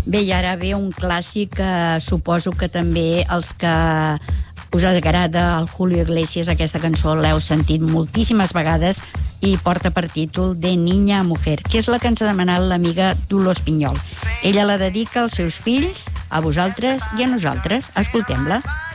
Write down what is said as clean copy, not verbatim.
Bé, i ara ve un clàssic que suposo que també els que us agrada el Julio Iglesias, aquesta cançó l'heu sentit moltíssimes vegades i porta per títol De niña a mujer, que és la que ens ha demanat l'amiga Dolors Pinyol. Ella la dedica als seus fills, a vosaltres i a nosaltres. Escoltem-la.